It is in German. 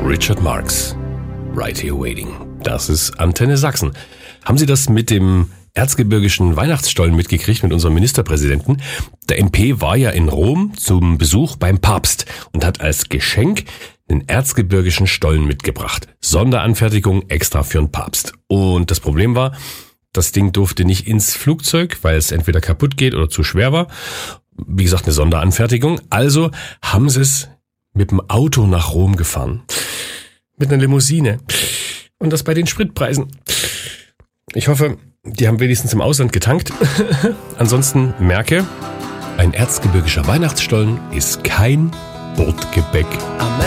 Richard Marx, Right Here Waiting. Das ist Antenne Sachsen. Haben Sie das mit dem erzgebirgischen Weihnachtsstollen mitgekriegt mit unserem Ministerpräsidenten? Der MP war ja in Rom zum Besuch beim Papst und hat als Geschenk den erzgebirgischen Stollen mitgebracht. Sonderanfertigung extra für den Papst. Und das Problem war, das Ding durfte nicht ins Flugzeug, weil es entweder kaputt geht oder zu schwer war. Wie gesagt, eine Sonderanfertigung. Also haben sie es mit dem Auto nach Rom gefahren. Mit einer Limousine. Und das bei den Spritpreisen. Ich hoffe, die haben wenigstens im Ausland getankt. Ansonsten merke, ein erzgebirgischer Weihnachtsstollen ist kein Bordgebäck.